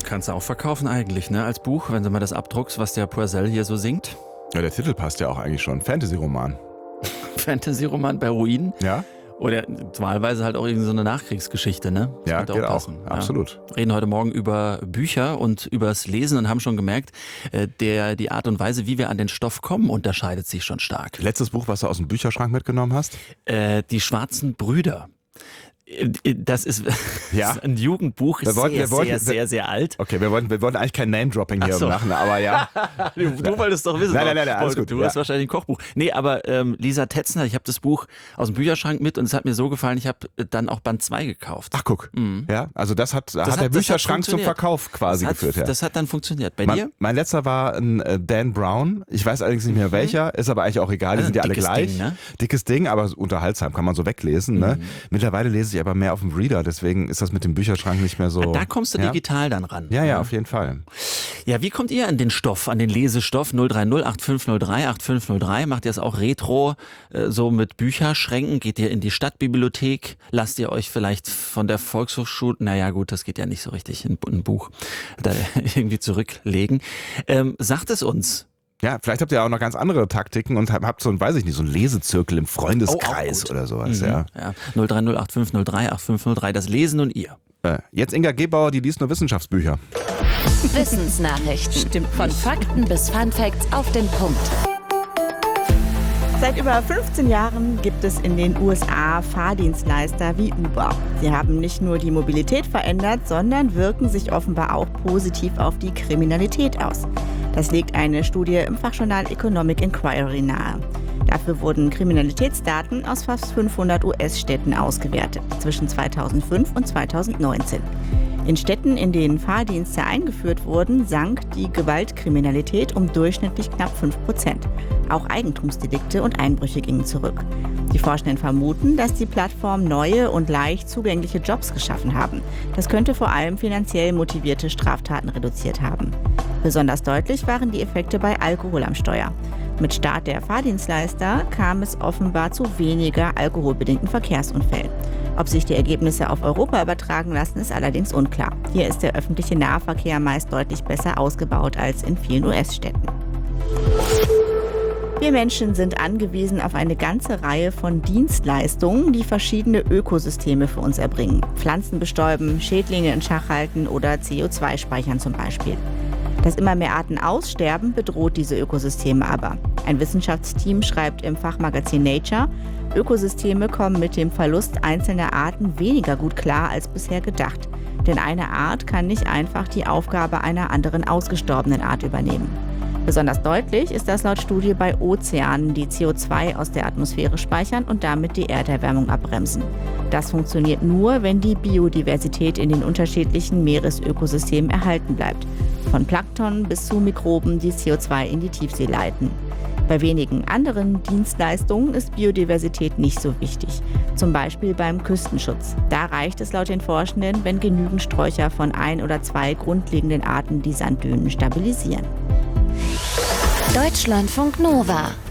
Kannst du auch verkaufen eigentlich, ne? Als Buch, wenn du mal das abdruckst, was der Purcell hier so singt. Ja, der Titel passt ja auch eigentlich schon. Fantasy-Roman. Fantasy-Roman bei Ruinen. Ja? Oder wahlweise halt auch irgendwie so eine Nachkriegsgeschichte, ne? Das Ja, könnte geht auch. passen. Absolut. Wir reden heute Morgen über Bücher und übers Lesen und haben schon gemerkt, die Art und Weise, wie wir an den Stoff kommen, unterscheidet sich schon stark. Letztes Buch, was du aus dem Bücherschrank mitgenommen hast? Die Schwarzen Brüder. Das ist, Ja. ist ein Jugendbuch, Wir wollten- sehr alt. Okay, wir wollten eigentlich kein Name-Dropping hier Ach so. machen, aber ja. Du wolltest doch wissen. Nein, alles gut. Du hast wahrscheinlich ein Kochbuch. Nee, aber Lisa Tetzner, ich habe das Buch aus dem Bücherschrank mit und es hat mir so gefallen, ich habe dann auch Band 2 gekauft. Ach, guck. Ja, also das hat der Bücherschrank zum funktioniert. Verkauf quasi geführt. Ja. Das hat dann funktioniert. Bei dir? Mein letzter war ein Dan Brown. Ich weiß allerdings nicht mehr welcher, ist aber eigentlich auch egal, die sind ja alle gleich. Ding, ne? Dickes Ding, aber unterhaltsam, kann man so weglesen. Ne? Mittlerweile lese ich aber mehr auf dem Reader, deswegen ist das mit dem Bücherschrank nicht mehr so. Da kommst du digital dann ran. Ja, auf jeden Fall. Ja, wie kommt ihr an den Stoff, an den Lesestoff? 030 8503 8503. Macht ihr es auch retro, so mit Bücherschränken? Geht ihr in die Stadtbibliothek? Lasst ihr euch vielleicht von der Volkshochschule, naja gut, das geht ja nicht so richtig, ein Buch da irgendwie zurücklegen. Sagt es uns. Ja, vielleicht habt ihr auch noch ganz andere Taktiken und habt so ein, weiß ich nicht, so ein Lesezirkel im Freundeskreis oder sowas. Ja. 030 8503 8503. Das Lesen und ihr. Jetzt Inga Gebauer, die liest nur Wissenschaftsbücher. Wissensnachrichten. Stimmt. Von Fakten bis Funfacts auf den Punkt. Seit über 15 Jahren gibt es in den USA Fahrdienstleister wie Uber. Sie haben nicht nur die Mobilität verändert, sondern wirken sich offenbar auch positiv auf die Kriminalität aus. Das legt eine Studie im Fachjournal Economic Inquiry nahe. Dafür wurden Kriminalitätsdaten aus fast 500 US-Städten ausgewertet, zwischen 2005 und 2019. In Städten, in denen Fahrdienste eingeführt wurden, sank die Gewaltkriminalität um durchschnittlich knapp 5%. Auch Eigentumsdelikte und Einbrüche gingen zurück. Die Forschenden vermuten, dass die Plattform neue und leicht zugängliche Jobs geschaffen haben. Das könnte vor allem finanziell motivierte Straftaten reduziert haben. Besonders deutlich waren die Effekte bei Alkohol am Steuer. Mit Start der Fahrdienstleister kam es offenbar zu weniger alkoholbedingten Verkehrsunfällen. Ob sich die Ergebnisse auf Europa übertragen lassen, ist allerdings unklar. Hier ist der öffentliche Nahverkehr meist deutlich besser ausgebaut als in vielen US-Städten. Wir Menschen sind angewiesen auf eine ganze Reihe von Dienstleistungen, die verschiedene Ökosysteme für uns erbringen. Pflanzen bestäuben, Schädlinge in Schach halten oder CO2 speichern zum Beispiel. Dass immer mehr Arten aussterben, bedroht diese Ökosysteme aber. Ein Wissenschaftsteam schreibt im Fachmagazin Nature, Ökosysteme kommen mit dem Verlust einzelner Arten weniger gut klar als bisher gedacht. Denn eine Art kann nicht einfach die Aufgabe einer anderen ausgestorbenen Art übernehmen. Besonders deutlich ist das laut Studie bei Ozeanen, die CO2 aus der Atmosphäre speichern und damit die Erderwärmung abbremsen. Das funktioniert nur, wenn die Biodiversität in den unterschiedlichen Meeresökosystemen erhalten bleibt. Von Plankton bis zu Mikroben, die CO2 in die Tiefsee leiten. Bei wenigen anderen Dienstleistungen ist Biodiversität nicht so wichtig. Zum Beispiel beim Küstenschutz. Da reicht es laut den Forschenden, wenn genügend Sträucher von 1 oder 2 grundlegenden Arten die Sanddünen stabilisieren. Deutschlandfunk Nova